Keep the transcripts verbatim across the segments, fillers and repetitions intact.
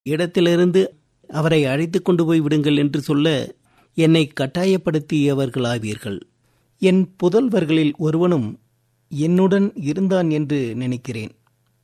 இடத்திலிருந்து அவரை அழைத்து கொண்டு போய் விடுங்கள் என்று சொல்ல என்னை கட்டாயப்படுத்தியவர்களாவீர்கள். என் புதல்வர்களில் ஒருவனும் என்னுடன் இருந்தான் என்று நினைக்கிறேன்.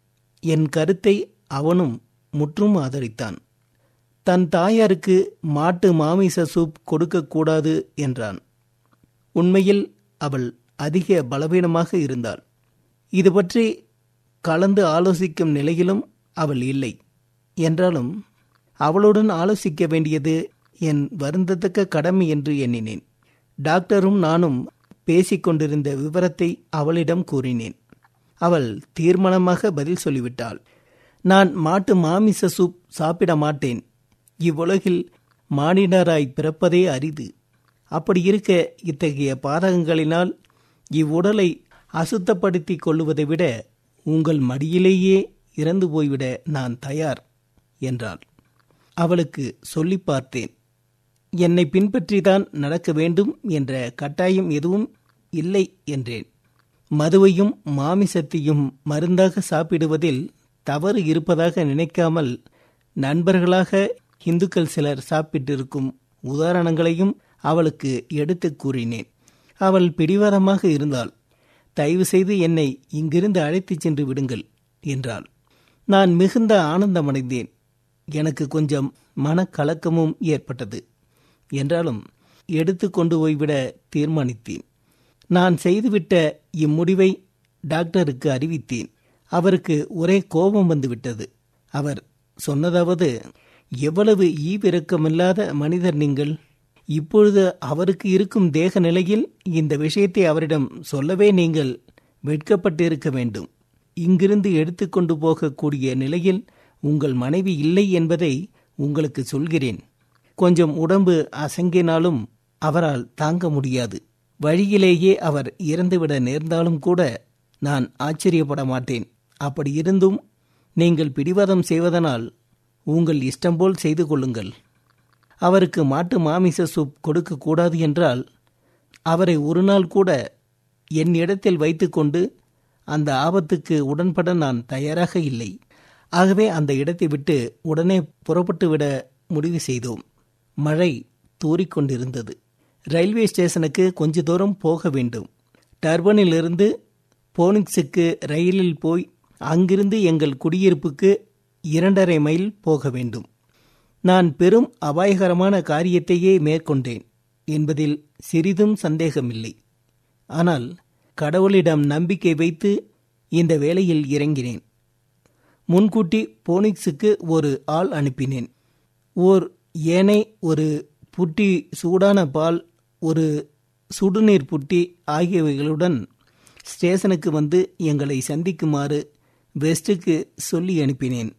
என் கருத்தை அவனும் முற்றும் ஆதரித்தான். தன் தாயாருக்கு மாட்டு மாமிச சூப் கொடுக்கக்கூடாது என்றான். உண்மையில் அவள் அதிக பலவீனமாக இருந்தாள். இது பற்றி கலந்து ஆலோசிக்கும் நிலையிலும் அவள் இல்லை. என்றாலும் அவளுடன் ஆலோசிக்க வேண்டியது என் வருந்தத்தக்க கடமை என்று எண்ணினேன். டாக்டரும் நானும் பேசிக்கொண்டிருந்த விவரத்தை அவளிடம் கூறினேன். அவள் தீர்மானமாக பதில் சொல்லிவிட்டாள். நான் மாட்டு மாமிச சூப் சாப்பிட மாட்டேன். இவ்வுலகில் மானிடராய் பிறப்பதே அரிது. அப்படி இருக்க இத்தகைய பாதகங்களினால் இவ்வுடலை அசுத்தப்படுத்தி கொள்ளுவதை விட உங்கள் மடியிலேயே இறந்து போய்விட நான் தயார் என்றாள். அவளுக்கு சொல்லி பார்த்தேன். என்னை பின்பற்றிதான் நடக்க வேண்டும் என்ற கட்டாயம் எதுவும் இல்லை என்றேன். மதுவையும் மாமிசத்தையும் மருந்தாக சாப்பிடுவதில் தவறு இருப்பதாக நினைக்காமல் நண்பர்களாக இந்துக்கள் சிலர் சாப்பிட்டிருக்கும் உதாரணங்களையும் அவளுக்கு எடுத்து கூறினேன். அவள் பிடிவாதமாக இருந்தாள். தயவு செய்து என்னை இங்கிருந்து அழைத்துச் சென்று விடுங்கள் என்றாள். நான் மிகுந்த ஆனந்தமடைந்தேன். எனக்கு கொஞ்சம் மனக்கலக்கமும் ஏற்பட்டது. என்றாலும் எடுத்து கொண்டு போய்விட தீர்மானித்தேன். நான் செய்துவிட்ட இம்முடிவை டாக்டருக்கு அறிவித்தேன். அவருக்கு ஒரே கோபம் வந்துவிட்டது. அவர் சொன்னதாவது, எவ்வளவு ஈவிரக்கமில்லாத மனிதர் நீங்கள்! இப்பொழுது அவருக்கு இருக்கும் தேக நிலையில் இந்த விஷயத்தை அவரிடம் சொல்லவே நீங்கள் வெட்கப்பட்டிருக்க வேண்டும். இங்கிருந்து எடுத்துக்கொண்டு போகக்கூடிய நிலையில் உங்கள் மனைவி இல்லை என்பதை உங்களுக்கு சொல்கிறேன். கொஞ்சம் உடம்பு அசங்கினாலும் அவரால் தாங்க முடியாது. வழியிலேயே அவர் இறந்துவிட நேர்ந்தாலும் கூட நான் ஆச்சரியப்பட மாட்டேன். அப்படி இருந்தும் நீங்கள் பிடிவாதம் செய்வதனால் உங்கள் இஷ்டம்போல் செய்து கொள்ளுங்கள். அவருக்கு மாட்டு மாமிச சூப் கொடுக்கக்கூடாது என்றால் அவரை ஒரு நாள் கூட என் இடத்தில் வைத்துக்கொண்டு அந்த ஆபத்துக்கு உடன்பட நான் தயாராக இல்லை. ஆகவே அந்த இடத்தை விட்டு உடனே புறப்பட்டுவிட முடிவு செய்தோம். மழை தூறிக்கொண்டிருந்தது. ரயில்வே ஸ்டேஷனுக்கு கொஞ்ச தூரம் போக வேண்டும். டர்பனிலிருந்து போனிக்ஸுக்கு ரயிலில் போய் அங்கிருந்து எங்கள் குடியிருப்புக்கு இரண்டரை மைல் போக வேண்டும். நான் பெரும் அபாயகரமான காரியத்தையே மேற்கொண்டேன் என்பதில் சிறிதும் சந்தேகமில்லை. ஆனால் கடவுளிடம் நம்பிக்கை வைத்து இந்த வேளையில் இறங்கினேன். முன்கூட்டி போனிக்ஸுக்கு ஒரு ஆள் அனுப்பினேன். ஓர் ஏனை, ஒரு புட்டி சூடான பால், ஒரு சுடுநீர் புட்டி ஆகியவைகளுடன் ஸ்டேஷனுக்கு வந்து எங்களை சந்திக்குமாறு வெஸ்டுக்கு சொல்லி அனுப்பினேன்.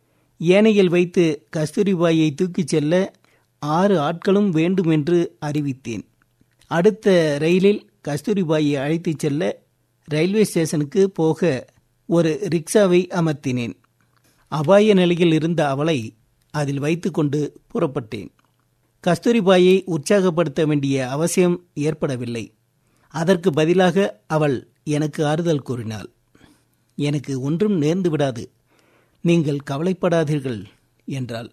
ஏனையில் வைத்து கஸ்தூரிபாயை தூக்கிச் செல்ல ஆறு ஆட்களும் வேண்டும் என்று அறிவித்தேன். அடுத்த ரயிலில் கஸ்தூரிபாயை அழைத்துச் செல்ல ரயில்வே ஸ்டேஷனுக்கு போக ஒரு ரிக்ஷாவை அமர்த்தினேன். அபாய நிலையில் இருந்த அவளை அதில் வைத்து கொண்டு புறப்பட்டேன். கஸ்தூரிபாயை உற்சாகப்படுத்த வேண்டிய அவசியம் ஏற்படவில்லை. அதற்கு பதிலாக அவள் எனக்கு ஆறுதல் கூறினாள். எனக்கு ஒன்றும் நேர்ந்து விடாது, நீங்கள் கவலைப்படாதீர்கள் என்றாள்.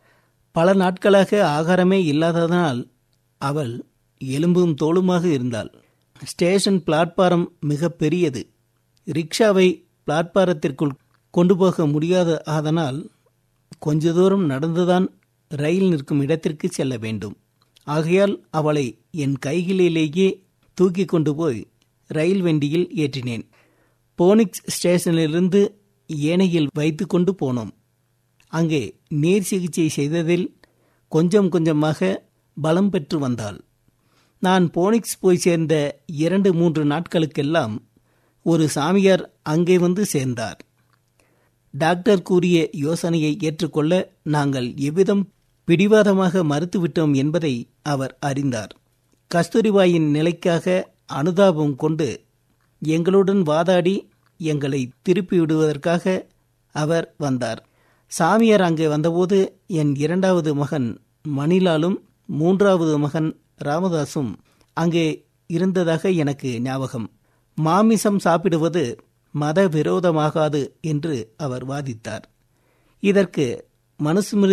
பல நாட்களாக ஆகாரமே இல்லாததனால் அவள் எலும்பும் தோளுமாக இருந்தாள். ஸ்டேஷன் பிளாட்பாரம் மிக பெரியது. ரிக்ஷாவை பிளாட்பாரத்திற்குள் கொண்டு போக முடியாத ஆதனால் கொஞ்ச தூரம் நடந்துதான் ரயில் நிற்கும் இடத்திற்கு செல்ல வேண்டும். ஆகையால் அவளை என் கைகளிலேயே தூக்கி கொண்டு போய் ரயில் வண்டியில் ஏற்றினேன். போனிக்ஸ் ஸ்டேஷனிலிருந்து ஏனையில் வைத்து கொண்டு போனோம். அங்கே நீர் சிகிச்சை செய்ததில் கொஞ்சம் கொஞ்சமாக பலம் பெற்று வந்தாள். நான் போனிக்ஸ் போய் சேர்ந்த இரண்டு மூன்று நாட்களுக்கெல்லாம் ஒரு சாமியார் அங்கே வந்து சேர்ந்தார். டாக்டர் கூறிய யோசனையை ஏற்றுக்கொள்ள நாங்கள் எவ்விதம் பிடிவாதமாக மறுத்துவிட்டோம் என்பதை அவர் அறிந்தார். கஸ்தூரிபாயின் நிலைக்காக அனுதாபம் கொண்டு எங்களுடன் வாதாடி எங்களை திருப்பி விடுவதற்காக அவர் வந்தார். சாமியார் அங்கே வந்தபோது என் இரண்டாவது மகன் மணிலாலும் மூன்றாவது மகன் ராமதாசும் அங்கே இருந்ததாக எனக்கு ஞாபகம். மாமிசம் சாப்பிடுவது மத விரோதமாகாது என்று அவர் வாதித்தார். இதற்கு மனுஸ்மிருதி